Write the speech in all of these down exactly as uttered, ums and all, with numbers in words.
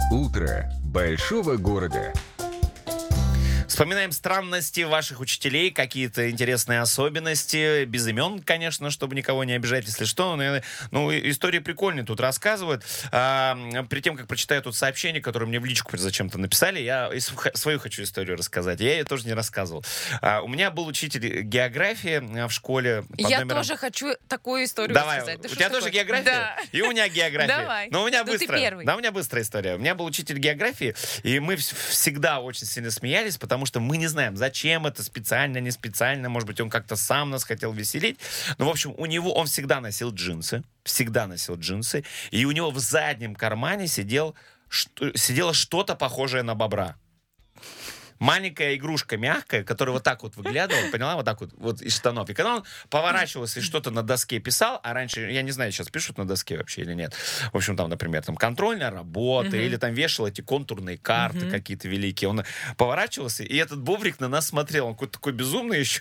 Утро большого города. Вспоминаем странности ваших учителей, какие-то интересные особенности, без имен, конечно, чтобы никого не обижать, если что. Но, ну, истории прикольные тут рассказывают. А, перед тем, как прочитаю тут сообщение, которое мне в личку зачем-то написали, я свою хочу историю рассказать. Я ее тоже не рассказывал. А, у меня был учитель географии в школе. Я номером... тоже хочу такую историю Давай. рассказать. Да у тебя тоже такое? География? Да. И у меня география. Давай. Но у меня ну, быстрая. Да, у меня быстрая история. У меня был учитель географии, и мы всегда очень сильно смеялись, потому что мы не знаем, зачем это, специально, не специально. Может быть, он как-то сам нас хотел веселить. Но, в общем, у него он всегда носил джинсы. Всегда носил джинсы. И у него в заднем кармане сидел, что, сидело что-то похожее на бобра. Маленькая игрушка мягкая, которая вот так вот выглядывала, поняла, вот так вот, вот из штанов. И когда он поворачивался и что-то на доске писал, а раньше, я не знаю, сейчас пишут на доске вообще или нет. В общем, там, например, там контрольная работа, uh-huh. или там вешал эти контурные карты uh-huh. какие-то великие. Он поворачивался, и этот бобрик на нас смотрел. Он какой-то такой безумный еще.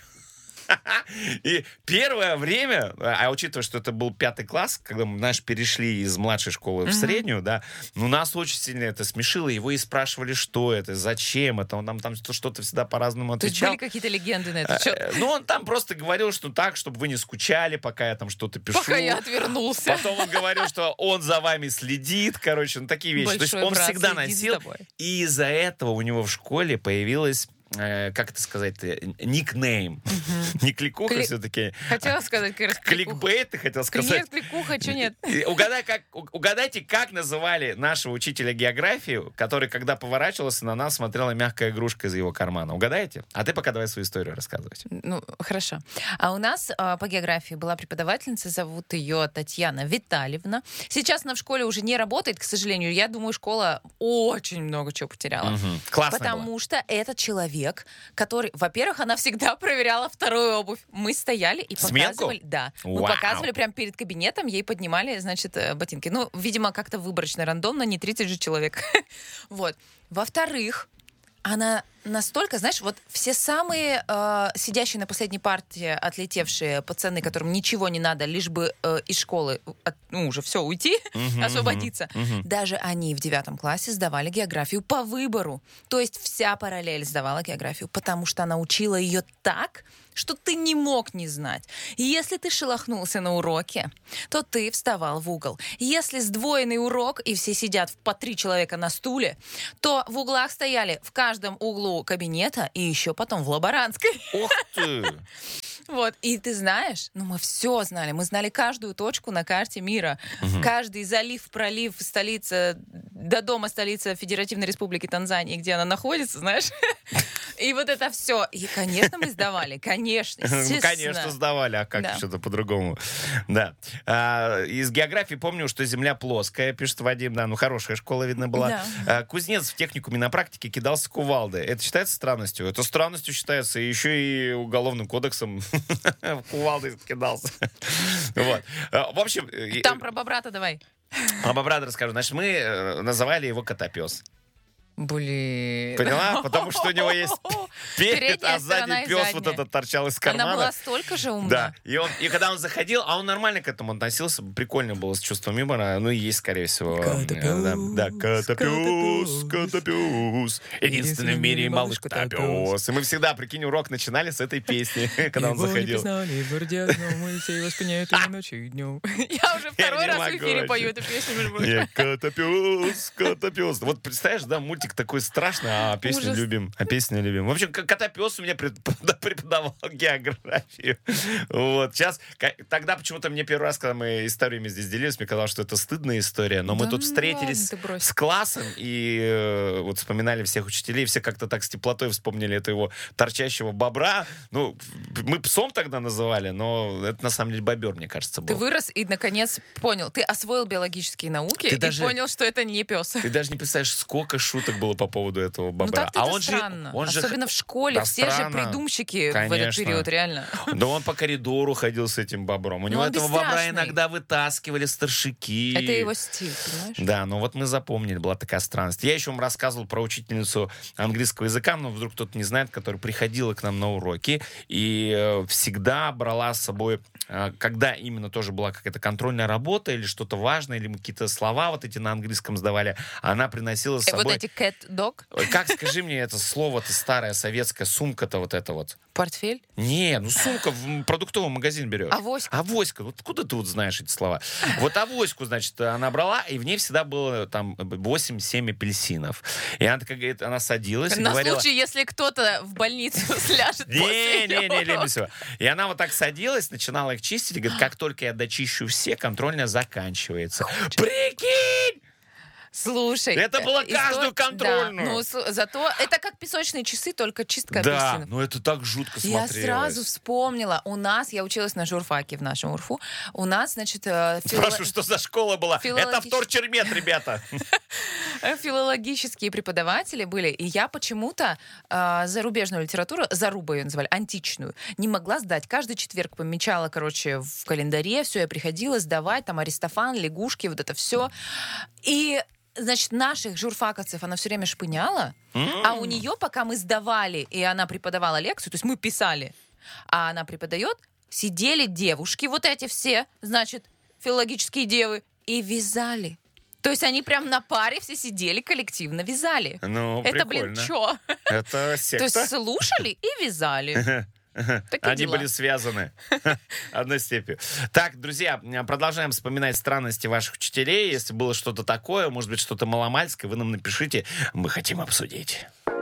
И первое время, а учитывая, что это был пятый класс, когда мы, знаешь, перешли из младшей школы в среднюю, да, ну, нас очень сильно это смешило. Его и спрашивали, что это, зачем это. Он нам там что-то всегда по-разному отвечал. То есть были какие-то легенды на этот счет? Ну, он там просто говорил, что так, чтобы вы не скучали, пока я там что-то пишу. Пока я отвернулся. Потом он говорил, что он за вами следит, короче, ну, такие вещи. Большой То есть он брат всегда носил. И из-за этого у него в школе появилась, э, как это сказать, никнейм. Uh-huh. Не кликуха Кли... все-таки. Хотела сказать, как раз кликбейт, ты хотел сказать. Нет, кликуха, что нет? Угадай, как, угадайте, как называли нашего учителя географии, который, когда поворачивался на нас, смотрела мягкая игрушка из его кармана. Угадаете? А ты пока давай свою историю рассказывать. Ну, хорошо. А у нас а, по географии была преподавательница, зовут ее Татьяна Витальевна. Сейчас она в школе уже не работает, к сожалению. Я думаю, школа очень много чего потеряла. Угу. Классно Потому было. что этот человек, который, во-первых, она всегда проверяла вторую обувь. Мы стояли и Сменку? показывали. Да. Мы Вау. показывали прямо перед кабинетом, ей поднимали, значит, ботинки. Ну, видимо, как-то выборочно, рандомно, не тридцать же человек. Вот. Во-вторых, она настолько, знаешь, вот все самые э, сидящие на последней парте отлетевшие пацаны, которым ничего не надо, лишь бы э, из школы от, ну, уже все, уйти, uh-huh, освободиться, uh-huh. даже они в девятом классе сдавали географию по выбору. То есть вся параллель сдавала географию, потому что она учила ее так, что ты не мог не знать. И если ты шелохнулся на уроке, то ты вставал в угол. Если сдвоенный урок, и все сидят по три человека на стуле, то в углах стояли в каждом углу кабинета и еще потом в лаборантской. Ух ты! Вот, и ты знаешь, ну мы все знали, мы знали каждую точку на карте мира, угу. каждый залив, пролив, столица, до дома столица Федеративной Республики Танзании, где она находится, знаешь, и вот это все. И, конечно, мы сдавали, конечно, естественно. Конечно, сдавали, а как да. что-то по-другому. Да. А, из географии помню, что Земля плоская, пишет Вадим, да, ну хорошая школа, видно, была. Да. А, кузнец в техникуме на практике кидался кувалдой. Это считается странностью? Это странностью считается, и еще и уголовным кодексом кувалдой кидался. Вот. В общем... Там про бобра-то давай. Про бобра расскажу. Значит, мы называли его Котопес. Блин. Поняла? Потому что у него есть перед, а сзади пес вот этот торчал из кармана. Она была столько же умна. Да. И, он, и когда он заходил, а он нормально к этому относился, прикольно было с чувством юмора. Ну и есть, скорее всего. Котопес, да, Котопес, Котопес. Единственный в мире малыш Котопес. И мы всегда, прикинь, урок начинали с этой песни, когда он заходил. Я уже второй раз в эфире пою эту песню. Котопес, Котопес. Вот представляешь, да, мультик такой страшный, а песню Ужас. любим. А песню любим. В общем, Котопес у меня преподавал географию. Вот. Сейчас, тогда почему-то мне первый раз, когда мы историями здесь делились, мне казалось, что это стыдная история, но да мы тут встретились ладно, с классом и э, вот вспоминали всех учителей, все как-то так с теплотой вспомнили этого торчащего бобра. Ну, мы псом тогда называли, но это на самом деле бобер, мне кажется, был. Ты вырос и, наконец, понял. Ты освоил биологические науки ты и даже, понял, что это не пес. Ты даже не представляешь, сколько шуток было по поводу этого бобра. Ну, так-то а это он странно. же, он Особенно же, в школе Да все же странно. придумщики в этот Конечно. период, реально. Да он по коридору ходил с этим бобром. У Ну, него он этого бобра бесстрашный. иногда вытаскивали старшики. Это его стиль, понимаешь? Да, ну вот мы запомнили, была такая странность. Я еще вам рассказывал про учительницу английского языка, но вдруг кто-то не знает, которая приходила к нам на уроки и э, всегда брала с собой, э, когда именно тоже была какая-то контрольная работа или что-то важное, или мы какие-то слова вот эти на английском сдавали, она приносила с Э, собой... Вот эти cat dog, Ой, как, скажи мне, это слово-то старое, советская сумка-то вот это вот. портфель. Не, ну сумка в продуктовый магазин берешь. Авоська. Авоська. Вот откуда ты вот знаешь эти слова? Вот авоську, значит, она брала, и в ней всегда было там восемь-семь апельсинов. И она такая говорит, она садилась и На говорила... случай, если кто-то в больницу сляжет после Не-не-не, урока. Лебесева. И она вот так садилась, начинала их чистить, и говорит, как только я дочищу все, контрольная заканчивается. Прикинь! Слушай. Это было э, каждую истор- контрольную. Да, ну, с- зато это как песочные часы, только чистка Да, апельсинов. ну это так жутко Я смотрелось. сразу вспомнила. У нас, я училась на журфаке в нашем УРФУ, у нас, значит, э, фило- Спрашиваю, что за школа была? Это Филологич- вторчермет, ребята. э, филологические преподаватели были, и я почему-то э, зарубежную литературу, зарубу ее называли, античную, не могла сдать. Каждый четверг помечала, короче, в календаре, все, я приходила сдавать, там Аристофан, лягушки, вот это все. И значит, наших журфаковцев она все время шпыняла, а у нее, пока мы сдавали, и она преподавала лекцию, то есть мы писали, а она преподает, сидели девушки, вот эти все, значит, филологические девы, и вязали. То есть они прям на паре все сидели, коллективно вязали. Ну, Это, блин, прикольно. чё? Это То есть секта. слушали и вязали. Такие Они дела. были связаны одной степью. Так, друзья, продолжаем вспоминать странности ваших учителей. Если было что-то такое, может быть, что-то маломальское, вы нам напишите. Мы хотим обсудить.